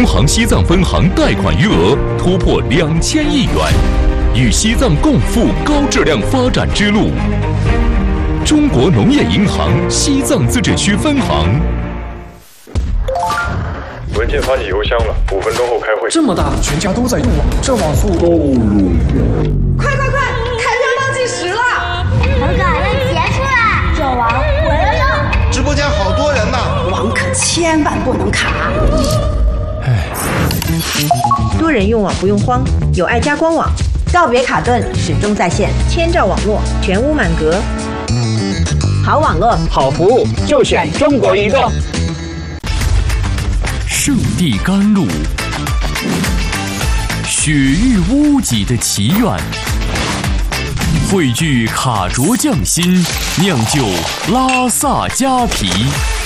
行西藏分行贷款余额突破2000亿元，与西藏共赴高质量发展之路。中国农业银行西藏自治区分行。 文件发你邮箱了，5分钟后开会。 这么大，全家都在用网，这网速够用。 快，开票倒计时了！ 很赶问结束了，这网我要用。 直播间好多人呢， 网可千万不能卡。 多人用网不用慌，有爱家官网，告别卡顿，始终在线，1000兆网络，全屋满格。好网络， 好服务，就选中国移动。 圣地甘露，雪域屋脊的祈愿，汇聚卡卓匠心，酿就拉萨加皮。